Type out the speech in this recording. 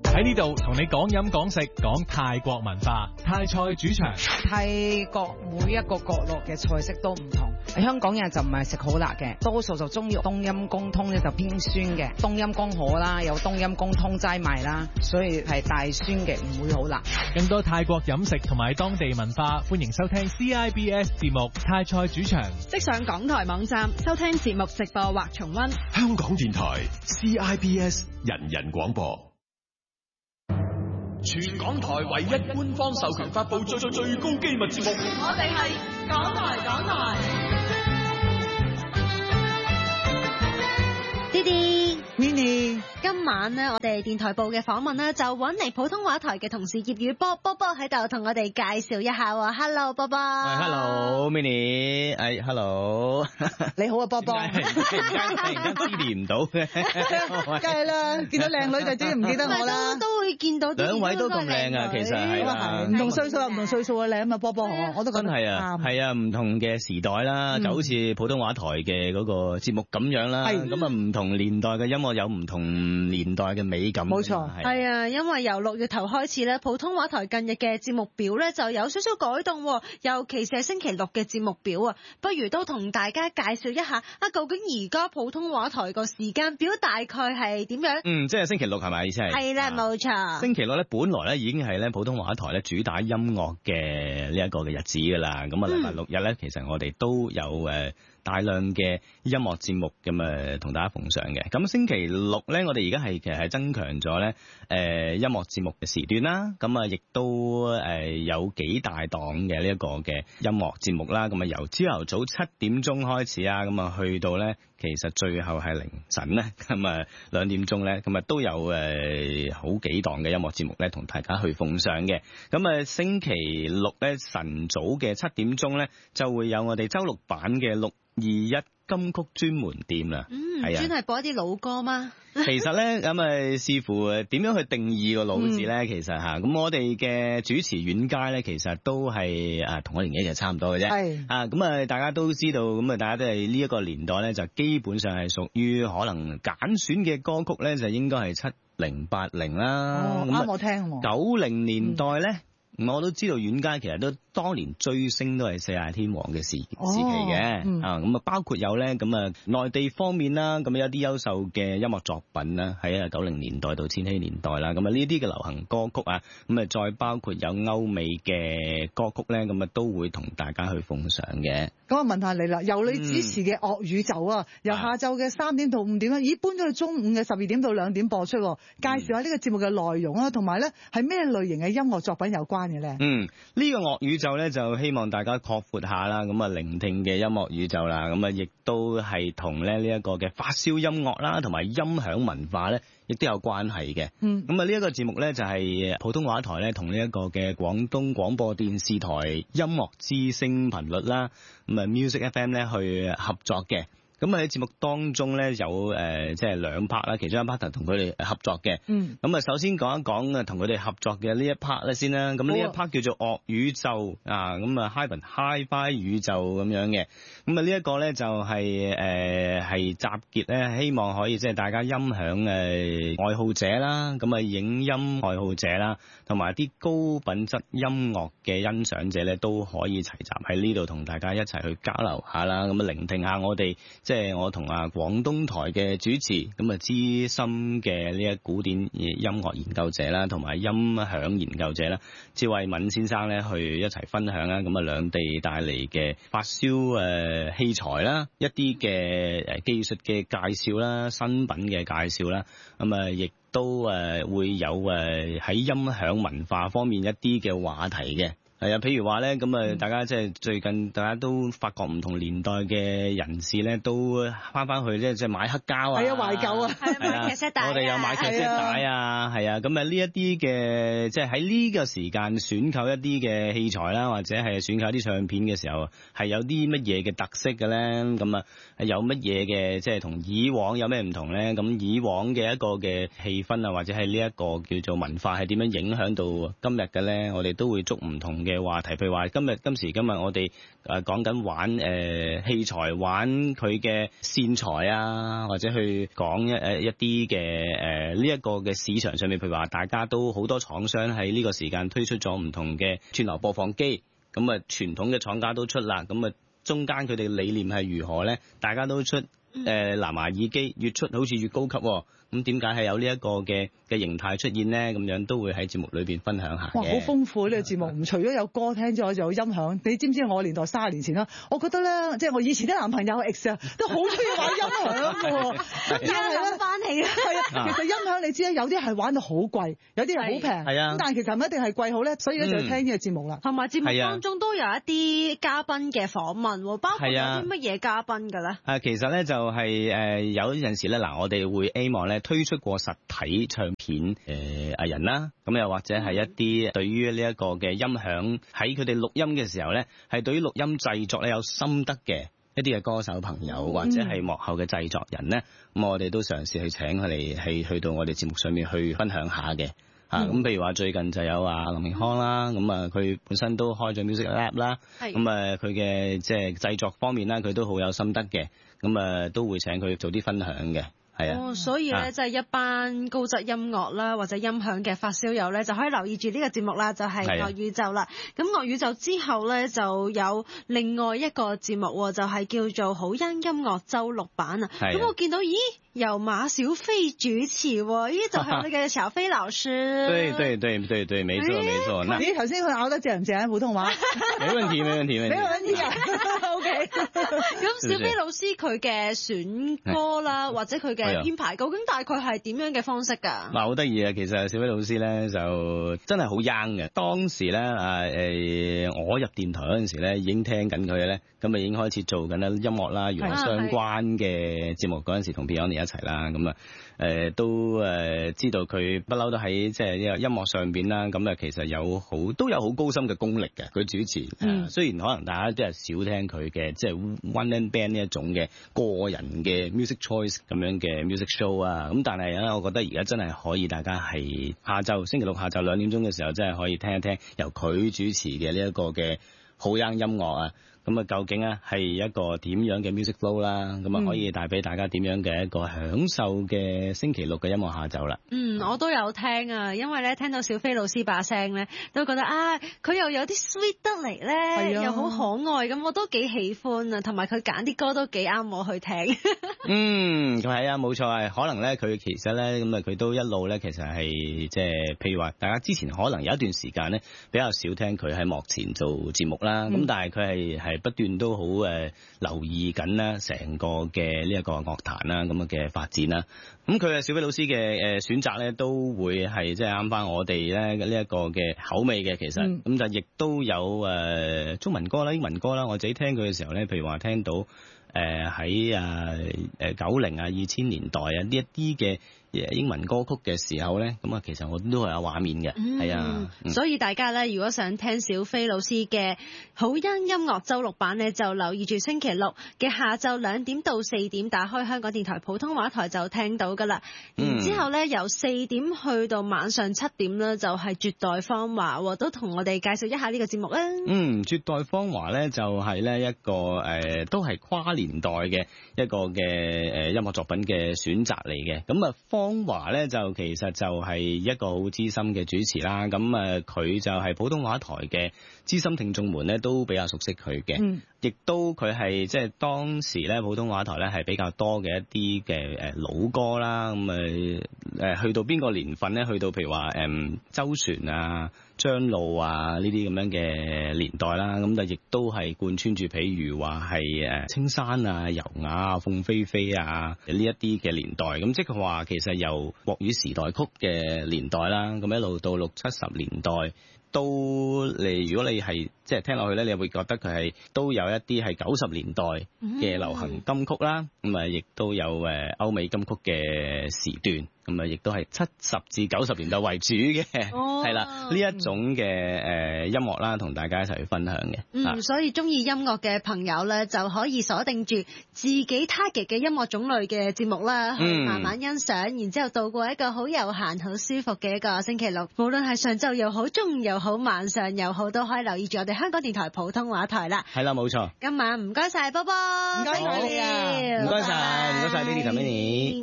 喺呢度同你講飲講食，講泰國文化。泰菜主場， 泰國每一個角落嘅菜式都唔同。香港人就唔係食好辣嘅，多數就中意冬陰功湯咧就偏酸嘅，冬陰功河啦，有冬陰功湯齋賣啦，所以係大酸嘅，唔會好辣。 更多泰國飲食同埋當地文化，歡迎收聽 CIBS 節目《泰菜主場》。 即上港台網站收聽節目直播或重溫。 香港電台 CIBS 人人廣播。 全港台唯一官方授權發布最高機密節目， 我哋係港台。Didi Minnie， 今晚咧，我哋電台部嘅訪問咧，就揾嚟普通話台嘅同事葉宇波波喺度同我哋介紹一下喎。Hello， 波波。 Hello Minnie， Hello， 你好啊，波波。 突然間知連唔到嘅， 梗係啦，見到靚女就知唔記得我啦。 都會見到兩位都咁靚啊，其實係啦， 唔同歲數唔同歲數嘅靚啊，波波我都覺得係啊，係啊，唔同嘅時代啦，就好似普通話台嘅嗰個節目咁樣啦。咁啊，唔同年代嘅音樂有唔同年代嘅美感。 冇錯， 係啊，因為由6月頭開始咧，普通話台近日嘅節目表咧就有少少改動，尤其是係星期六嘅節目表啊。不如都同大家介紹一下啊，究竟而家普通話台個時間表大概係點樣？ 即係星期六係咪意思係？ 係啦，冇錯。 星期六咧，本來咧已經係咧普通話台咧主打音樂嘅呢一個嘅日子㗎啦。咁啊，禮拜六日咧，其實我哋都有大量嘅音樂節目咁同大家奉上嘅。咁星期六咧，我哋而家其實係增強咗咧音樂節目嘅時段啦。咁啊，亦都有幾大檔嘅呢一個嘅音樂節目啦。咁啊，由朝頭早7點鐘開始啊，咁啊去到咧其實最後係凌晨咧，咁啊2點鐘咧，咁啊都有好幾檔嘅音樂節目咧同大家去奉上嘅。咁啊星期六咧晨早嘅7點鐘咧就會有我哋周六版嘅621金曲專門店啦。係啊， 專係播一啲老歌嗎？ 其實咧咁視乎點樣去定義個老字咧，其實吓咁我哋嘅主持遠佳咧，其實都係同我年紀就差唔多嘅啫。係咁大家都知道，咁大家都係呢一個年代咧，就基本上係屬於可能揀選嘅歌曲咧，就應該係70、80啦。 啱我聽喎。 90年代咧。我都知道遠佳其實都當年追星都係四大天王嘅時期嘅。咁包括有咧咁內地方面啦，咁有啲優秀嘅音樂作品啦，喺90年代到千禧年代啦，咁呢啲嘅流行歌曲啊，咁再包括有歐美嘅歌曲咧，咁都會同大家去奉上嘅。 咁我問下你啦，由你主持嘅樂宇宙啊，由下晝嘅3點到5點啦，搬咗去中午嘅12點到2點播出，介紹下呢個節目嘅內容啦，同埋咧係咩類型嘅音樂作品有關嘅咧？ 呢個樂宇宙咧就希望大家擴闊下啦，咁聆聽嘅音樂宇宙啦，咁亦都係同咧呢一個嘅發燒音樂啦，同埋音響文化咧，亦都有關係嘅。咁呢一個節目咧就係普通話台咧同呢一個嘅廣東廣播電視台音樂之聲頻率啦，咁Music FM 咧去合作嘅。咁喺節目當中咧有即係2 part 啦，其中一 part 同佢哋合作嘅。咁首先講一講同佢哋合作嘅呢一 part 咧先啦。咁呢一 part 叫做樂宇宙啊，咁Hi-Fi 宇宙咁樣嘅。咁呢一個咧就係集結咧，希望可以即係大家音響愛好者啦，咁影音愛好者啦，同埋啲高品質音樂嘅欣賞者咧，都可以齊集喺呢度同大家一齊去交流下啦，咁聆聽下我哋。即係我同廣東台嘅主持，咁資深嘅呢一古典音樂研究者啦，同埋音響研究者啦，趙慧敏先生咧去一齊分享啦。咁兩地帶嚟嘅發燒器材啦，一啲嘅技術嘅介紹啦，新品嘅介紹啦，咁亦都會有喺音響文化方面一啲嘅話題嘅。係啊，譬如話咧，咁大家即係最近大家都發覺唔同年代嘅人士咧，都翻去即係買黑膠啊， 係啊，懷舊啊， 係買卡式帶， 我哋有買卡式帶啊，係啊，咁呢一啲嘅即係喺呢個時間選購一啲嘅器材啦，或者係選購一啲唱片嘅時候，係有啲乜嘢嘅特色嘅咧？咁有乜嘢嘅即係同以往有咩唔同咧？咁以往嘅一個嘅氣氛啊，或者係呢一個叫做文化係點樣影響到今日嘅咧？我哋都會捉唔同嘅話題，譬如話今時今日我哋講緊玩器材，玩佢嘅線材啊，或者去講一啲嘅呢一個嘅市場上面，譬如話大家都好多廠商喺呢個時間推出咗唔同嘅串流播放機，咁啊傳統嘅廠家都出啦，咁啊中間佢哋理念係如何咧？大家都出藍牙耳機，越出好似越高級喎。咁點解係有呢一個嘅形態出現咧？咁樣都會喺節目裏邊分享下嘅。 哇，好豐富呢個節目，唔除咗有歌聽之外，仲有音響。你知唔知我年代30年前啦？我覺得咧，即係我以前啲男朋友 X 啊，都好中意玩音響嘅。 而家諗翻起啊， 係啊，其實音響你知啦，有啲係玩到好貴，有啲係好平。係啊，咁但係其實唔一定係貴好咧，所以咧就要聽呢個節目啦。 同埋節目當中都有一啲嘉賓嘅訪問，包括有啲乜嘢嘉賓嘅咧？ 其實咧就係有陣時咧嗱，我哋會希望咧推出過實體唱片藝人啦，咁又或者係一啲對於呢一個嘅音響喺佢哋錄音嘅時候咧，係對於錄音製作咧有心得嘅一啲嘅歌手朋友，或者係幕後嘅製作人咧，咁我哋都嘗試去請佢哋係去到我哋節目上面去分享下嘅。咁譬如話最近就有林明康啦，咁佢本身都開咗 Music Lab 啦，咁佢嘅即係製作方面啦，佢都好有心得嘅，咁都會請佢做啲分享嘅。 所以咧，即係一班高質音樂啦，或者音響嘅發燒友咧，就可以留意住呢個節目啦，就係樂宇宙啦。咁樂宇宙之後咧，就有另外一個節目，就係叫做好音音樂週6版啊。咁我見到，咦，由馬小飛主持喎，咦，就係我哋嘅小飛老師。 對，沒錯。 咦，頭先佢咬得正唔正啊？普通話？ 沒問題啊。 OK。 咁小飛老師佢嘅選歌啦，或者佢嘅編排究竟大概係點樣嘅方式㗎？ 好得意啊！其實小飛老師咧就真係好 young 嘅。當時咧我入電台嗰陣時咧已經聽緊佢咧，咁已經開始做緊啦音樂啦，娛樂相關嘅節目嗰陣時同 Beyond 一齊啦，咁都知道佢不嬲都喺即係呢個音樂上邊啦。咁其實都有好高深嘅功力嘅。佢主持雖然可能大家都係少聽佢嘅即係 one man band 呢一種嘅個人嘅 music choice 咁樣嘅 music show 啊，咁但係咧，我覺得而家真係可以，大家係星期六下晝2點鐘嘅時候，真係可以聽一聽由佢主持嘅呢一個嘅好音樂啊。咁究竟係一個點樣嘅 music flow 啦？咁可以帶俾大家點樣嘅一個享受嘅星期六嘅音樂下晝啦。 我都有聽啊，因為咧聽到小飛老師把聲咧，都覺得佢又有啲 sweet 得嚟咧，又好可愛，咁我都幾喜歡啊。同埋佢揀啲歌都幾啱我去聽。 係啊，冇錯啊。可能咧佢其實咧咁佢都一路咧其實係即係譬如話，大家之前可能有一段時間咧比較少聽佢喺幕前做節目啦。咁但係佢係不斷都好留意緊啦，成個嘅呢一個樂壇啦咁嘅發展啦。咁佢小飛老師嘅選擇咧，都會係即係啱翻我哋咧呢一個嘅口味嘅。其實咁就亦都有中文歌啦、英文歌啦。我自己聽佢嘅時候咧，譬如話聽到喺90啊、2000年代啊呢一啲嘅英文歌曲嘅時候咧，咁其實我都係有畫面嘅。係啊， 所以大家咧如果想聽小飛老師嘅好音音樂週6版咧，就留意住星期六嘅下晝2點到4點，打開香港電台普通話台就聽到噶啦。然之後咧由4點去到晚上7點咧，就係絕代芳華，都同我哋介紹一下呢個節目啊。 絕代芳華咧就係咧一個都係跨年代嘅一個嘅音樂作品嘅選擇嚟嘅。咁芳華咧就其實就係一個好資深嘅主持啦。咁佢就係普通話台嘅資深聽眾們咧都比較熟悉佢嘅。亦都佢係即係當時咧普通話台咧係比較多嘅一啲嘅老歌啦。咁去到邊個年份咧？去到譬如話周璇啊、張露啊呢啲咁樣嘅年代啦。咁就亦都係貫穿住譬如話係青山啊、游雅啊、鳳飛飛啊呢一啲嘅年代。咁即係話其實由國語時代曲嘅年代啦，咁一路到60、70年代。都如果你係即係聽落去咧，你會覺得佢係都有一啲係90年代嘅流行金曲啦，咁亦都有歐美金曲嘅時段，咁亦都係70至90年代為主嘅，係啦，呢一種嘅音樂啦，同大家一齊去分享嘅。 所以中意音樂嘅朋友咧，就可以鎖定住自己 target 嘅音樂種類嘅節目啦，去慢慢欣賞，然之後度過一個好悠閒、好舒服嘅一個星期六。無論係上晝又好，中午又又好，晚上又好，都可以留意住我哋香港電台普通話台啦。 係啦，冇錯。 今晚唔該晒波波， 唔該晒你啊， 唔該晒，唔該晒 Lily 同 Minnie。